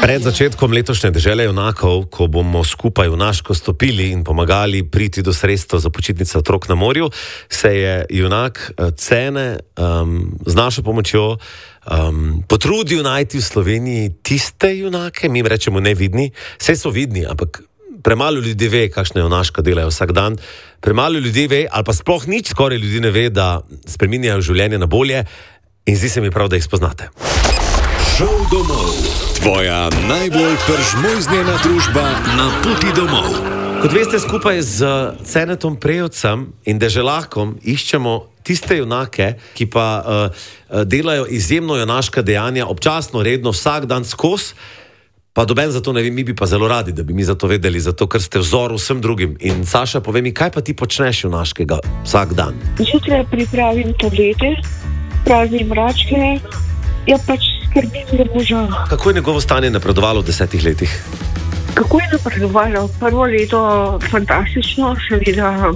Pred začetkom letošnje dežele junakov, ko bomo skupaj junaško stopili in pomagali priti do sredstva za počitnice otrok na morju, se je junak Cene z našo pomočjo potrudil najti v Sloveniji tiste junake, mi rečemo nevidni, saj so vidni, ampak premalo ljudi ve, kakšne junaška delajo vsak dan, premalo ljudi ve, ali pa sploh nič skoraj ljudi ne ve, da spreminjajo življenje na bolje in zdi se mi prav, da jih spoznate. Šov domov. Tvoja najbolj pržmojznjena družba na poti domov. Kot veste, skupaj z Cenetom Prejovcem in Deželahkom iščemo tiste junake, ki pa delajo izjemno junaška dejanja, občasno, redno, vsak dan skozi, pa doben za to ne vem, mi bi pa zelo radi, da bi mi za to vedeli, zato ker ste vzor vsem drugim. In Saša, povej mi, kaj pa ti počneš junaškega vsak dan? Zjutraj pripravim tablete, praznim račke, ja pač skrbim za moža. Kako je njegovo stanje napredovalo v 10 letih? Kako je napredovalo? Prvo leto fantastično, seveda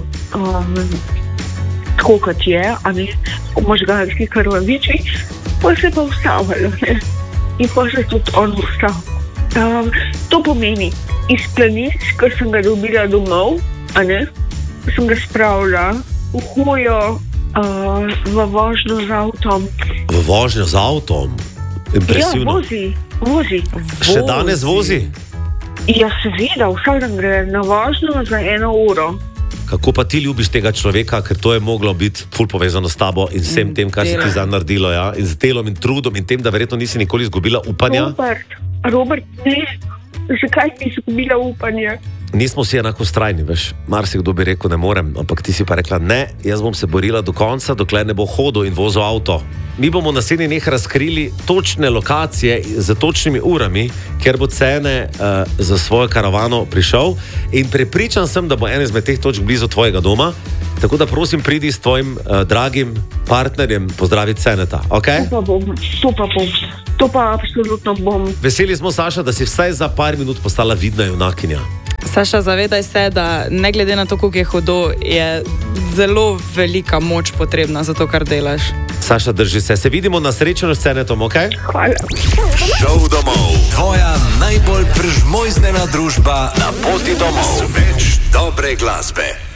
tako kot je, a ne, možganski krvaviči, pa se pa ustavilo, ne, in pa se tudi on ustal. To pomeni, iz planic, ker sem ga dobila domov, a ne, sem ga spravila v hojo, v vožnjo z avtom. V vožnjo z avtom? Impresivno. Ja, vozi. Še danes vozi? Ja, seveda, vsak dan gre na vožnjo za 1 uro. Kako pa ti ljubiš tega človeka, ker to je moglo biti ful povezano s tabo in vsem tem, kar si ti zdaj naredilo, ja? In z delom in trudom in tem, da verjetno nisi nikoli izgubila upanja? Robert, ne. Zakaj bi izgubila upanja? Nismo vsi enako vztrajni, veš. Marsikdo bi rekel, ne morem, ampak ti si pa rekla, ne, jaz bom se borila do konca, dokler ne bo hodil in vozil avto. Mi bomo naslednjih dneh razkrili točne lokacije z točnimi urami, kjer bo Cene za svojo karavano prišel in prepričan sem, da bo ena izmed teh točk blizu tvojega doma. Tako da prosim, pridi s tvojim dragim partnerjem pozdraviti Ceneta, ok? To pa absolutno bom. Veseli smo, Saša, da si vsaj za par minut postala vidna junakinja. Saša, zavedaj se, da ne glede na to, koliko je hudo, je zelo velika moč potrebna za to, kar delaš. Saša, drži se. Se vidimo na srečanju s Cenetom, ok? Hvala. Šov domov. Tvoja najbolj pržmojznjena družba na poti domov. Več dobre glasbe.